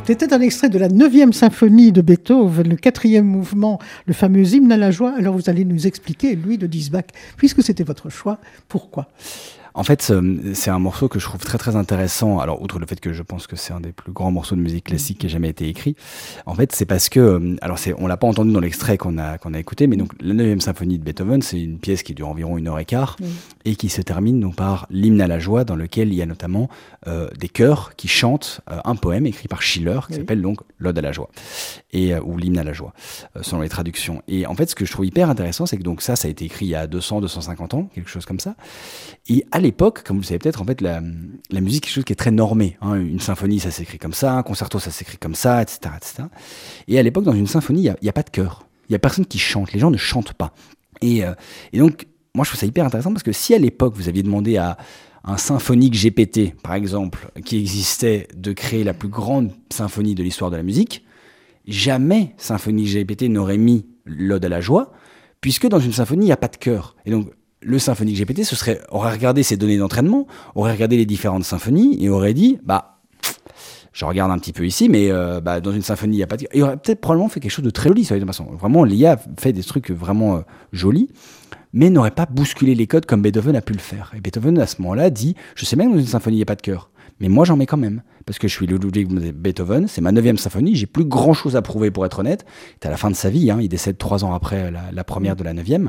C'était un extrait de la 9e symphonie de Beethoven, le 4e mouvement, le fameux hymne à la joie. Alors vous allez nous expliquer, Louis de Diesbach, puisque c'était votre choix, pourquoi ? En fait, c'est un morceau que je trouve très très intéressant. Alors, outre le fait que je pense que c'est un des plus grands morceaux de musique classique qui ait jamais été écrit, en fait, c'est parce que, on l'a pas entendu dans l'extrait qu'on a écouté, mais donc la 9e symphonie de Beethoven, c'est une pièce qui dure environ 1h15 et qui se termine donc par l'hymne à la joie, dans lequel il y a notamment des chœurs qui chantent un poème écrit par Schiller qui s'appelle donc l'Ode à la joie ou l'hymne à la joie, selon les traductions. Et en fait, ce que je trouve hyper intéressant, c'est que donc ça a été écrit il y a 200-250 ans, quelque chose comme ça. Et à l'époque, comme vous le savez peut-être, en fait, la musique est quelque chose qui est très normé. Hein. Une symphonie, ça s'écrit comme ça, un concerto, ça s'écrit comme ça, etc., etc. Et à l'époque, dans une symphonie, il y a pas de chœur. Il y a personne qui chante. Les gens ne chantent pas. Et donc, moi, je trouve ça hyper intéressant parce que si à l'époque, vous aviez demandé à un symphonique GPT, par exemple, qui existait, de créer la plus grande symphonie de l'histoire de la musique, jamais symphonique GPT n'aurait mis l'Ode à la joie, puisque dans une symphonie, il n'y a pas de chœur. Et donc, le symphonique GPT aurait regardé ses données d'entraînement, aurait regardé les différentes symphonies et aurait dit, je regarde un petit peu ici, mais dans une symphonie, il n'y a pas de chœur. Il aurait peut-être probablement fait quelque chose de très joli, ça, de toute façon. Vraiment, l'IA fait des trucs vraiment jolis, mais n'aurait pas bousculé les codes comme Beethoven a pu le faire. Et Beethoven, à ce moment-là, dit, je sais bien que dans une symphonie, il n'y a pas de chœur, mais moi, j'en mets quand même. Parce que je suis Ludwig Beethoven, c'est ma 9e symphonie, j'ai plus grand-chose à prouver pour être honnête. C'est à la fin de sa vie, il décède 3 ans après la première de la 9e.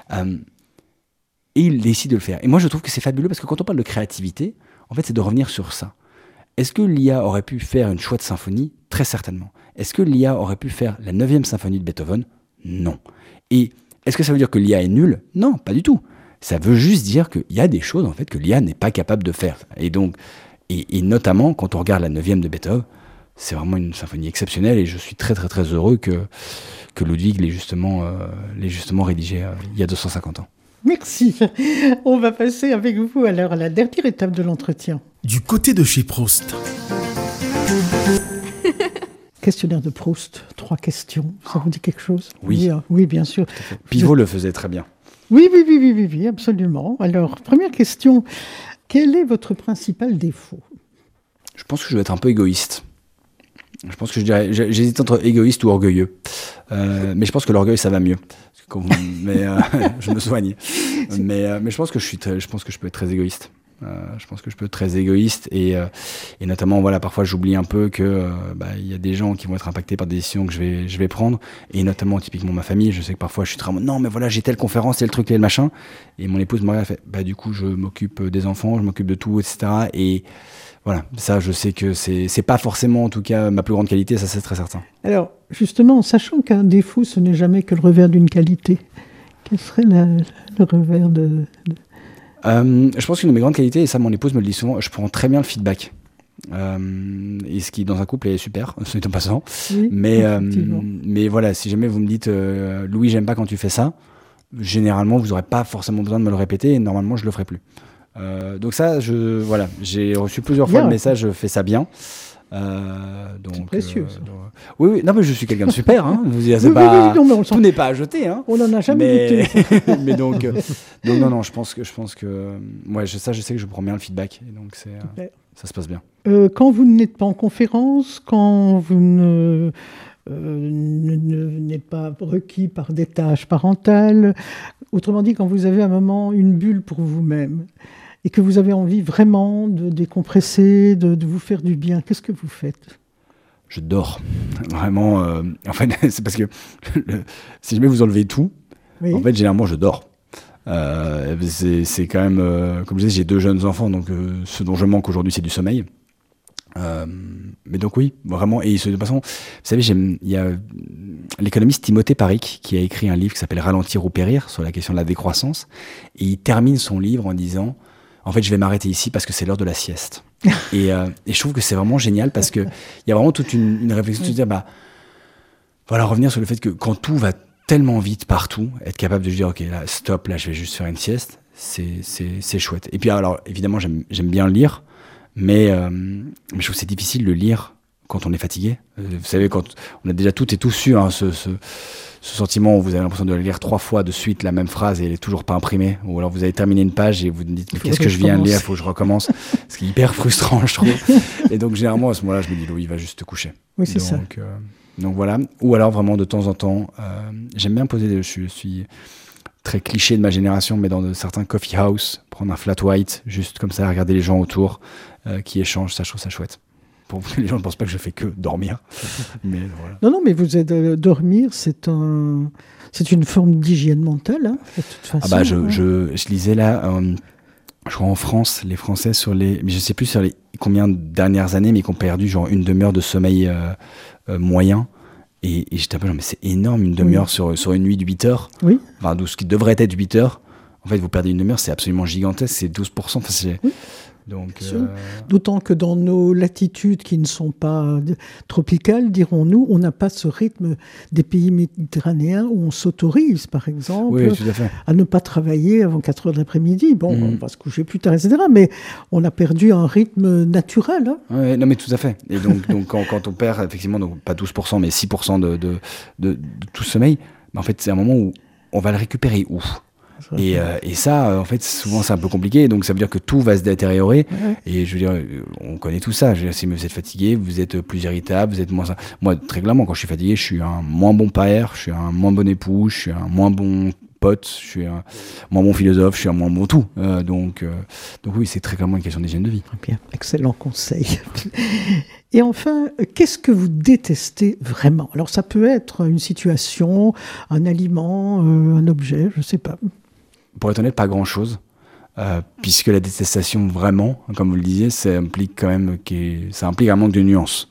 Et il décide de le faire. Et moi, je trouve que c'est fabuleux parce que quand on parle de créativité, en fait, c'est de revenir sur ça. Est-ce que l'IA aurait pu faire une chouette symphonie ? Très certainement. Est-ce que l'IA aurait pu faire la 9e symphonie de Beethoven ? Non. Et est-ce que ça veut dire que l'IA est nulle ? Non, pas du tout. Ça veut juste dire qu'il y a des choses, en fait, que l'IA n'est pas capable de faire. Et donc, et notamment, quand on regarde la 9e de Beethoven, c'est vraiment une symphonie exceptionnelle et je suis très, très, très heureux que Ludwig l'ait justement rédigée il y a 250 ans. Merci. On va passer avec vous alors à la dernière étape de l'entretien. Du côté de chez Proust. Questionnaire de Proust, 3 questions. Ça vous dit quelque chose ? Oui. Oui, bien sûr. Pivot le faisait très bien. Oui, absolument. Alors, première question. Quel est votre principal défaut ? Je pense que je dois être un peu égoïste. Je pense que j'hésite entre égoïste ou orgueilleux. Mais je pense que l'orgueil, ça va mieux. Je me soigne. Mais je pense que je peux être très égoïste. Je pense que je peux être très égoïste et notamment parfois j'oublie un peu que il y a des gens qui vont être impactés par des décisions que je vais prendre et notamment typiquement ma famille. Je sais que parfois je suis très non mais voilà j'ai telle conférence, tel truc, tel machin et mon épouse me regarde et fait du coup je m'occupe des enfants, je m'occupe de tout, etc. Et voilà, ça je sais que c'est pas forcément en tout cas ma plus grande qualité, ça c'est très certain. Alors justement, sachant qu'un défaut ce n'est jamais que le revers d'une qualité, quel serait le revers de... Je pense qu'une de mes grandes qualités, et ça mon épouse me le dit souvent, je prends très bien le feedback. Et ce qui dans un couple est super, c'est en passant. Oui, mais voilà, si jamais vous me dites Louis, j'aime pas quand tu fais ça, généralement vous n'aurez pas forcément besoin de me le répéter et normalement je le ferai plus. Donc ça, j'ai reçu plusieurs fois le message, fais ça bien. C'est précieux. Oui, non mais je suis quelqu'un de super. Hein. Tout n'est pas à jeter. Hein. On n'en a jamais douté. Mais donc non, je pense que je sais que je prends bien le feedback et donc ça se passe bien. Quand vous n'êtes pas en conférence, quand vous n'êtes pas requis par des tâches parentales, autrement dit, quand vous avez un moment, une bulle pour vous-même, et que vous avez envie vraiment de décompresser, de vous faire du bien, qu'est-ce que vous faites ? Je dors. Vraiment, en fait, c'est parce que si jamais vous enlevez tout, oui. En fait, généralement, je dors. C'est quand même, comme je disais, j'ai 2 jeunes enfants, donc ce dont je manque aujourd'hui, c'est du sommeil. Mais donc oui, vraiment. Et de toute façon, vous savez, il y a l'économiste Timothée Paric qui a écrit un livre qui s'appelle Ralentir ou périr sur la question de la décroissance. Et il termine son livre en disant... En fait, je vais m'arrêter ici parce que c'est l'heure de la sieste. Et je trouve que c'est vraiment génial parce qu'il y a vraiment toute une réflexion de se dire, revenir sur le fait que quand tout va tellement vite partout, être capable de se dire, ok, là, stop, là, je vais juste faire une sieste, c'est chouette. Et puis, alors, évidemment, j'aime bien lire, mais je trouve que c'est difficile de lire quand on est fatigué. Vous savez, quand on a déjà toutes et tous eu ce sentiment où vous avez l'impression de lire 3 fois de suite la même phrase et elle est toujours pas imprimée, ou alors vous avez terminé une page et vous vous dites mais qu'est-ce que je viens de lire, il faut que je recommence, ce qui est hyper frustrant je trouve. Et donc généralement à ce moment-là je me dis Louis va juste te coucher. Oui c'est ça. Donc voilà, ou alors vraiment de temps en temps, j'aime bien poser, je suis très cliché de ma génération, mais dans certains coffee house, prendre un flat white, juste comme ça, regarder les gens autour qui échangent, ça je trouve ça chouette. Pour que les gens ne pensent pas que je fais que dormir. Mais voilà. Non, mais vous êtes dormir, c'est une forme d'hygiène mentale, hein, de toute façon. Je lisais là, je crois en France, les Français mais je sais plus sur les combien de dernières années, mais qui ont perdu genre une demi-heure de sommeil moyen. Et j'étais un peu genre, mais c'est énorme, une demi-heure sur une nuit de 8 heures. Oui. Enfin, ce qui devrait être 8 heures. En fait, vous perdez une demi-heure, c'est absolument gigantesque, c'est 12%. Enfin, oui. Donc, d'autant que dans nos latitudes qui ne sont pas tropicales, dirons-nous, on n'a pas ce rythme des pays méditerranéens où on s'autorise, par exemple, oui, tout à fait. à ne pas travailler avant 4 heures de l'après-midi. Bon, on va se coucher plus tard, etc. Mais on a perdu un rythme naturel. Hein. Oui, non, mais tout à fait. Et donc quand on perd, effectivement, donc, pas 12%, mais 6% de tout sommeil, en fait, c'est un moment où on va le récupérer où ? Et ça, en fait, souvent, c'est un peu compliqué. Donc, ça veut dire que tout va se détériorer. Ouais. Et je veux dire, on connaît tout ça. Je veux dire, si vous êtes fatigué, vous êtes plus irritable, vous êtes moins... Moi, très clairement, quand je suis fatigué, je suis un moins bon père, je suis un moins bon époux, je suis un moins bon pote, je suis un moins bon philosophe, je suis un moins bon tout. Donc oui, c'est très clairement une question d'hygiène de vie. Bien, excellent conseil. Et enfin, qu'est-ce que vous détestez vraiment ? Alors, ça peut être une situation, un aliment, un objet, je ne sais pas. Pour être honnête, pas grand-chose, puisque la détestation, vraiment, comme vous le disiez, ça implique un manque de nuances.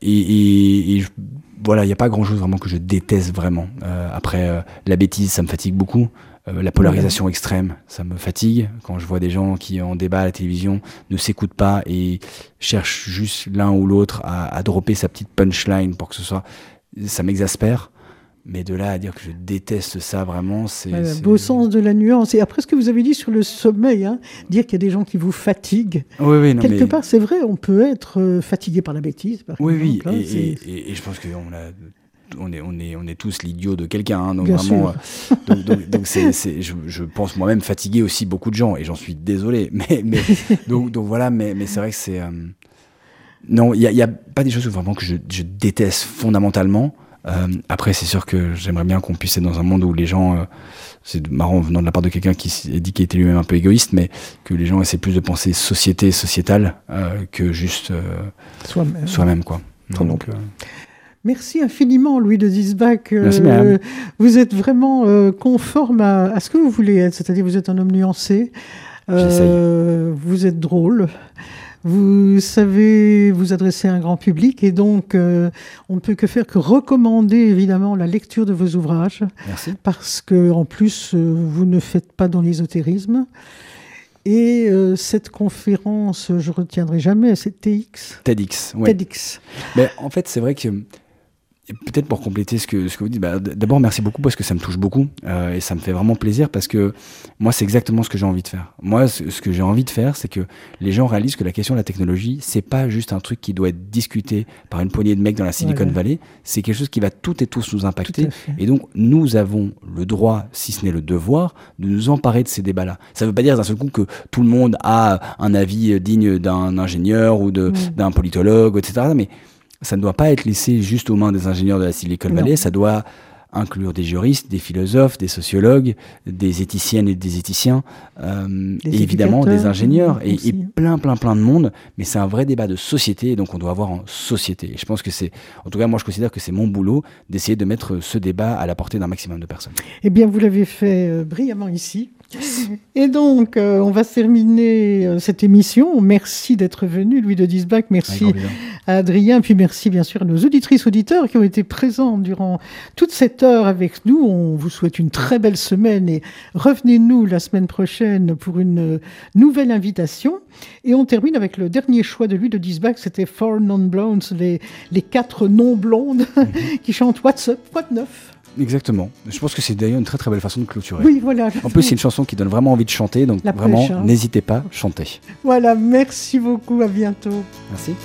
Et voilà, il n'y a pas grand-chose vraiment que je déteste vraiment. Après, la bêtise, ça me fatigue beaucoup. La polarisation extrême, ça me fatigue. Quand je vois des gens qui, en débat à la télévision, ne s'écoutent pas et cherchent juste l'un ou l'autre à dropper sa petite punchline pour que ce soit... Ça m'exaspère. Mais de là à dire que je déteste ça, vraiment, c'est... Beau sens de la nuance. Et après ce que vous avez dit sur le sommeil, hein, dire qu'il y a des gens qui vous fatiguent. Oui, non, quelque part, c'est vrai, on peut être fatigué par la bêtise, par exemple. Oui, hein, et je pense qu'on est tous l'idiot de quelqu'un. Hein, donc bien vraiment, sûr. donc je pense moi-même fatiguer aussi beaucoup de gens, et j'en suis désolé. Donc voilà, mais c'est vrai que c'est... Non, il n'y a pas des choses vraiment que je déteste fondamentalement. Après, c'est sûr que j'aimerais bien qu'on puisse être dans un monde où les gens, c'est marrant venant de la part de quelqu'un qui dit qu'il était lui-même un peu égoïste, mais que les gens essaient plus de penser sociétale que juste soi-même, quoi. Donc, merci infiniment, Louis de Diesbach. Merci, madame. Vous êtes vraiment conforme à ce que vous voulez être, c'est-à-dire vous êtes un homme nuancé, vous êtes drôle. Vous savez vous adresser à un grand public et donc on ne peut que faire que recommander évidemment la lecture de vos ouvrages. Merci. Parce que en plus vous ne faites pas dans l'ésotérisme. Et cette conférence, je ne retiendrai jamais, c'est TEDx. Ouais. TEDx. Mais en fait, c'est vrai que peut-être pour compléter ce que vous dites, d'abord merci beaucoup parce que ça me touche beaucoup et ça me fait vraiment plaisir parce que moi c'est exactement ce que j'ai envie de faire. Moi ce que j'ai envie de faire, c'est que les gens réalisent que la question de la technologie, c'est pas juste un truc qui doit être discuté par une poignée de mecs dans la Silicon Valley, c'est quelque chose qui va toutes et tous nous impacter et donc nous avons le droit, si ce n'est le devoir, de nous emparer de ces débats-là. Ça veut pas dire d'un seul coup que tout le monde a un avis digne d'un ingénieur ou d'un politologue, etc. Mais ça ne doit pas être laissé juste aux mains des ingénieurs de la Silicon Valley, ça doit inclure des juristes, des philosophes, des sociologues, des éthiciennes et des éthiciens, et évidemment des ingénieurs, et plein de monde, mais c'est un vrai débat de société, et donc on doit avoir en société. Et je pense que en tout cas moi je considère que c'est mon boulot d'essayer de mettre ce débat à la portée d'un maximum de personnes. Eh bien vous l'avez fait brillamment ici. Et donc, on va terminer cette émission. Merci d'être venu, Louis de Diesbach. Merci à Adrien. Puis merci, bien sûr, à nos auditrices, auditeurs qui ont été présents durant toute cette heure avec nous. On vous souhaite une très belle semaine et revenez-nous la semaine prochaine pour une nouvelle invitation. Et on termine avec le dernier choix de Louis de Diesbach. C'était Four Non-Blondes, les 4 non-blondes qui chantent What's Up, What Neuf. Exactement. Je pense que c'est d'ailleurs une très très belle façon de clôturer. Oui, voilà. En plus, c'est une chanson qui donne vraiment envie de chanter, donc vraiment, n'hésitez pas, chantez. Voilà, merci beaucoup, à bientôt. Merci.